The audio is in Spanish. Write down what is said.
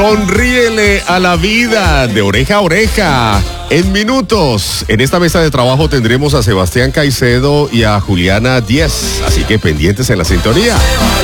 Sonríele a la vida de oreja a oreja. En minutos, en esta mesa de trabajo tendremos a Sebastián Caicedo y a Juliana Díez. Así que pendientes en la sintonía.